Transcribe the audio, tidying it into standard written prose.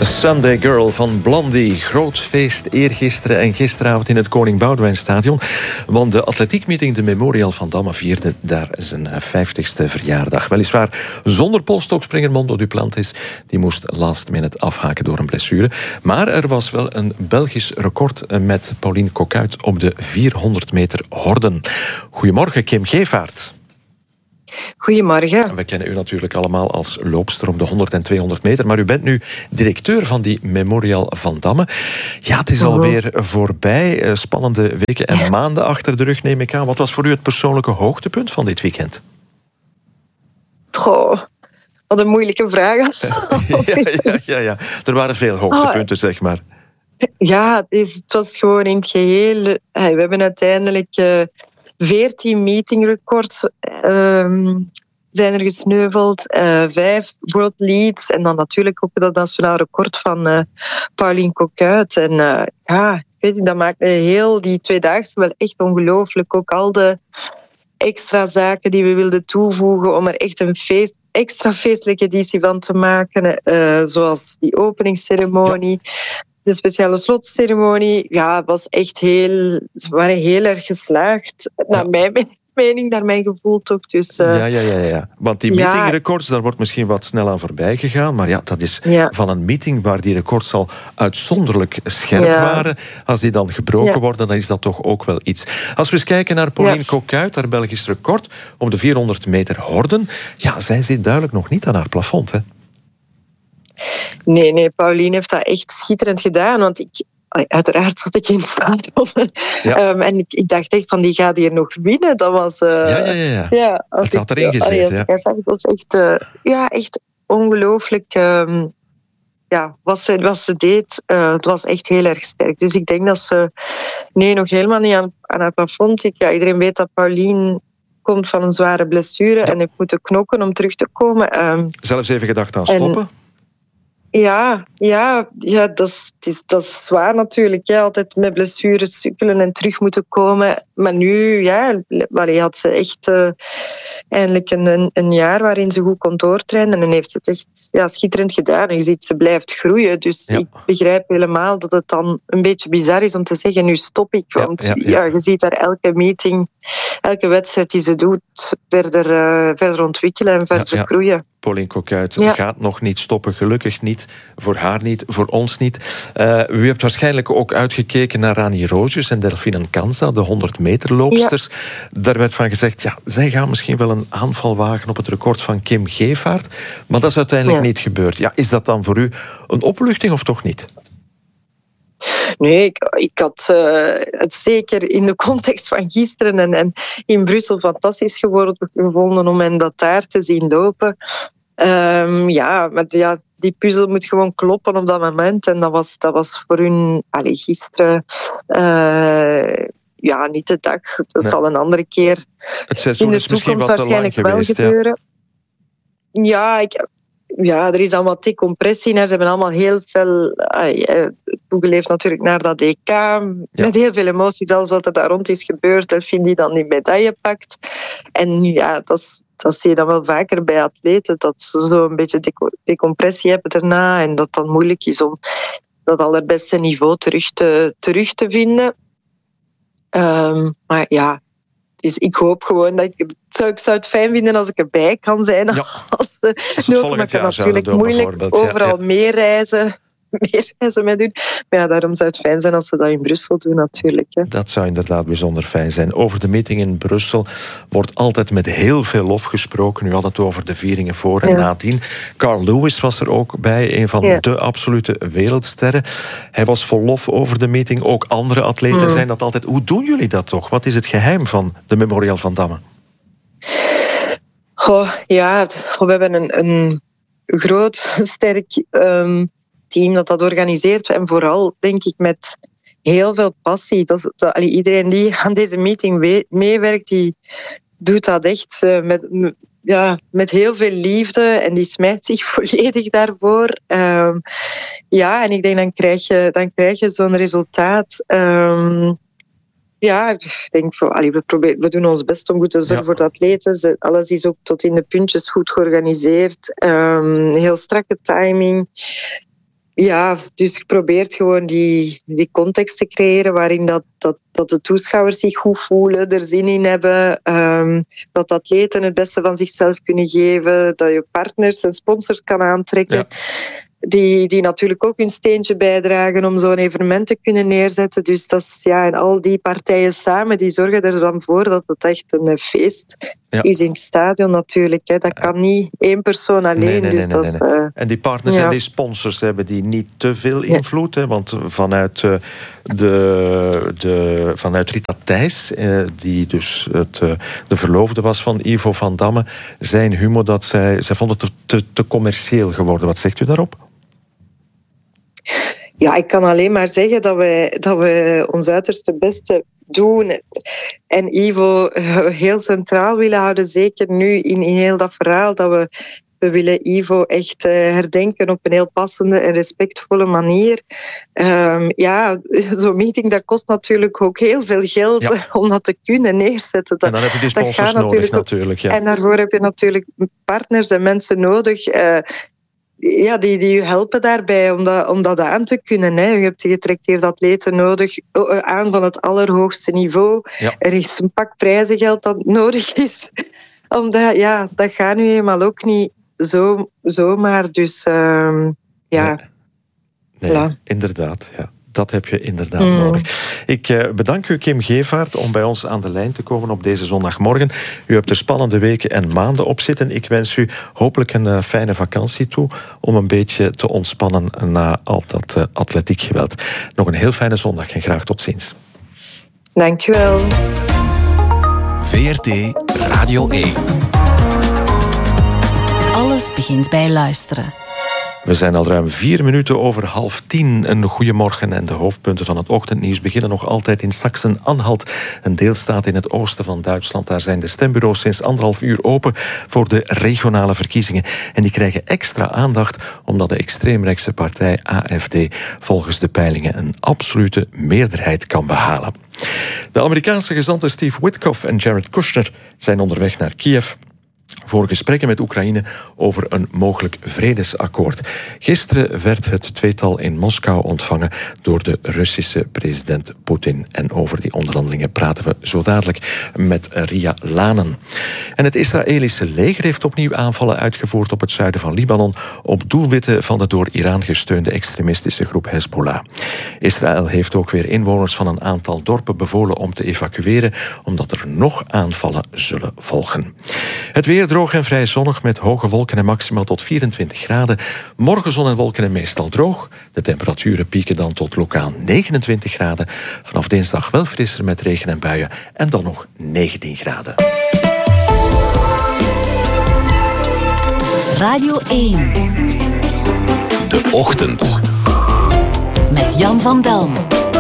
Sunday Girl van Blondie. Groot feest eergisteren en gisteravond in het Koning Boudewijnstadion. Want de atletiekmeeting de Memorial van Damme vierde daar zijn 50ste verjaardag. Weliswaar zonder polstokspringer Mondo Duplantis. Die moest last minute afhaken door een blessure. Maar er was wel een Belgisch record met Pauline Coquuyt op de 400 meter horden. Goedemorgen, Kim Gevaert. Goedemorgen. We kennen u natuurlijk allemaal als loopster op de 100 en 200 meter, maar u bent nu directeur van die Memorial van Damme. Ja, het is alweer voorbij. Spannende weken en maanden achter de rug, neem ik aan. Wat was voor u het persoonlijke hoogtepunt van dit weekend? Goh, wat een moeilijke vraag. Ja. Er waren veel hoogtepunten, zeg maar. Ja, het was gewoon in het geheel. We hebben uiteindelijk 14 meetingrecords zijn er gesneuveld, 5 world leads en dan natuurlijk ook dat nationaal record van Pauline Coquuyt. En ik weet niet, dat maakte heel die 2 dagen wel echt ongelooflijk. Ook al de extra zaken die we wilden toevoegen om er echt een extra feestelijke editie van te maken, zoals die openingsceremonie. Ja. De speciale slotceremonie, was echt ze waren heel erg geslaagd. Naar mijn mening, naar mijn gevoel toch. Dus, Ja. Want die meetingrecords, daar wordt misschien wat snel aan voorbij gegaan. Maar ja, dat is van een meeting waar die records al uitzonderlijk scherp waren. Als die dan gebroken worden, dan is dat toch ook wel iets. Als we eens kijken naar Pauline Coquuyt, haar Belgisch record op de 400 meter horden. Ja, zij zit duidelijk nog niet aan haar plafond, hè? Nee, Pauline heeft dat echt schitterend gedaan. Want uiteraard zat ik in het stadion. En ik dacht echt van, die gaat hier nog winnen. Dat was... Het had erin gezeten. Het was echt, echt ongelooflijk... wat ze deed, het was echt heel erg sterk. Dus ik denk dat ze nog helemaal niet aan haar plafond zit. Ja, iedereen weet dat Pauline komt van een zware blessure en heeft moeten knokken om terug te komen. Zelfs even gedacht aan stoppen? Dat is zwaar natuurlijk. Altijd met blessures sukkelen en terug moeten komen. Maar nu had ze echt eindelijk een jaar waarin ze goed kon doortrainen. En heeft ze het echt schitterend gedaan. En je ziet, ze blijft groeien. Dus ik begrijp helemaal dat het dan een beetje bizar is om te zeggen, nu stop ik. Want je ziet daar elke meeting, elke wedstrijd die ze doet, verder ontwikkelen en verder groeien. Pauline Coquuyt gaat nog niet stoppen, gelukkig niet. Voor haar niet, voor ons niet. U hebt waarschijnlijk ook uitgekeken naar Rani Roosjes en Delphine Kansa, de 100 meter loopsters. Daar werd van gezegd, zij gaan misschien wel een aanval wagen op het record van Kim Gevaert. Maar dat is uiteindelijk niet gebeurd. Ja, is dat dan voor u een opluchting of toch niet? Nee, ik had het zeker in de context van gisteren en in Brussel fantastisch gevonden om hen dat daar te zien lopen. Maar die puzzel moet gewoon kloppen op dat moment. En dat was voor hun gisteren niet de dag. Dat zal een andere keer het seizoen in de toekomst waarschijnlijk wel gebeuren. Er is dan wat decompressie. Ze hebben allemaal heel veel toegeleefd natuurlijk naar dat EK. Met heel veel emoties, alles wat er daar rond is gebeurd. Delphine die dan die medaille pakt. En dat zie je dan wel vaker bij atleten. Dat ze zo een beetje decompressie hebben daarna. En dat dan moeilijk is om dat allerbeste niveau terug te vinden. Dus ik hoop gewoon dat ik zou het fijn vinden als ik erbij kan zijn. Maar ik kan natuurlijk moeilijk overal meereizen met hun. Maar daarom zou het fijn zijn als ze dat in Brussel doen natuurlijk. Hè. Dat zou inderdaad bijzonder fijn zijn. Over de meeting in Brussel wordt altijd met heel veel lof gesproken. U had het over de vieringen voor en nadien. Carl Lewis was er ook bij, een van de absolute wereldsterren. Hij was vol lof over de meeting. Ook andere atleten zijn dat altijd. Hoe doen jullie dat toch? Wat is het geheim van de Memorial van Damme? We hebben een groot, sterk team dat organiseert. En vooral, denk ik, met heel veel passie. Iedereen die aan deze meeting meewerkt, die doet dat echt met heel veel liefde. En die smijt zich volledig daarvoor. En ik denk, dan krijg je zo'n resultaat. Ik denk, we doen ons best om goed te zorgen voor de atleten. Alles is ook tot in de puntjes goed georganiseerd. Heel strakke timing. Ja, dus je probeert gewoon die context te creëren waarin dat de toeschouwers zich goed voelen, er zin in hebben, dat atleten het beste van zichzelf kunnen geven, dat je partners en sponsors kan aantrekken. Ja. Die natuurlijk ook hun steentje bijdragen om zo'n evenement te kunnen neerzetten. Dus dat is, en al die partijen samen, die zorgen er dan voor dat het echt een feest is in het stadion natuurlijk. Hè. Dat kan niet één persoon alleen. Nee. En die partners en die sponsors hebben die niet te veel invloed. Hè, want vanuit vanuit Rita Thijs, die dus de verloofde was van Ivo van Damme, zei in Humo dat zij vond het te commercieel geworden. Wat zegt u daarop? Ja, ik kan alleen maar zeggen dat we ons uiterste beste doen en Ivo heel centraal willen houden. Zeker nu in heel dat verhaal dat we willen Ivo echt herdenken op een heel passende en respectvolle manier. Zo'n meeting dat kost natuurlijk ook heel veel geld om dat te kunnen neerzetten. En dan heb je die sponsors nodig natuurlijk. Ja. En daarvoor heb je natuurlijk partners en mensen nodig die je helpen daarbij om dat aan te kunnen. Hè. Je hebt getrakteerde atleten nodig aan van het allerhoogste niveau. Ja. Er is een pak prijzengeld dat nodig is. Dat gaat nu eenmaal ook niet zomaar. Dus Nee, inderdaad. Ja. Dat heb je inderdaad nodig. Ik bedank u, Kim Gevaert, om bij ons aan de lijn te komen op deze zondagmorgen. U hebt er spannende weken en maanden op zitten. Ik wens u hopelijk een fijne vakantie toe om een beetje te ontspannen na al dat atletiekgeweld. Nog een heel fijne zondag en graag tot ziens. Dank u wel. VRT Radio 1. Alles begint bij luisteren. We zijn al ruim 4 minuten over 9:30. Een goeiemorgen en de hoofdpunten van het ochtendnieuws beginnen nog altijd in Sachsen-Anhalt, een deelstaat in het oosten van Duitsland. Daar zijn de stembureaus sinds 1,5 uur open voor de regionale verkiezingen. En die krijgen extra aandacht omdat de extreemrechtse partij AfD volgens de peilingen een absolute meerderheid kan behalen. De Amerikaanse gezanten Steve Witkoff en Jared Kushner zijn onderweg naar Kiev voor gesprekken met Oekraïne over een mogelijk vredesakkoord. Gisteren werd het tweetal in Moskou ontvangen door de Russische president Poetin. En over die onderhandelingen praten we zo dadelijk met Ria Lanen. En het Israëlische leger heeft opnieuw aanvallen uitgevoerd op het zuiden van Libanon op doelwitten van de door Iran gesteunde extremistische groep Hezbollah. Israël heeft ook weer inwoners van een aantal dorpen bevolen om te evacueren, omdat er nog aanvallen zullen volgen. Het weer droog en vrij zonnig met hoge wolken en maximaal tot 24 graden. Morgen zon en wolken en meestal droog. De temperaturen pieken dan tot lokaal 29 graden. Vanaf dinsdag wel frisser met regen en buien en dan nog 19 graden. Radio 1. De Ochtend. Met Jan van Delm.